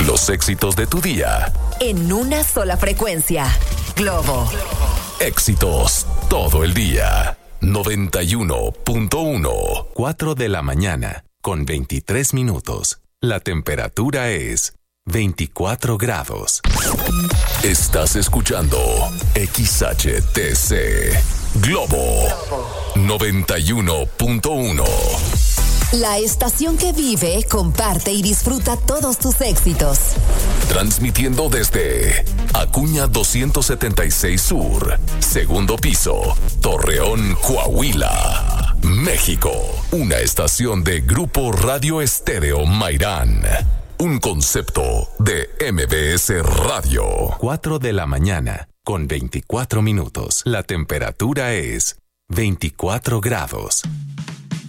Los éxitos de tu día. En una sola frecuencia. Globo. Éxitos todo el día. 91.1. 4 de la mañana, con 23 minutos. La temperatura es 24 grados. Estás escuchando XHTC Globo 91.1. La estación que vive, comparte y disfruta todos tus éxitos. Transmitiendo desde Acuña 276 Sur, segundo piso, Torreón, Coahuila, México. Una estación de Grupo Radio Estéreo Mairán. Un concepto de MBS Radio. 4 de la mañana, con 24 minutos. La temperatura es 24 grados.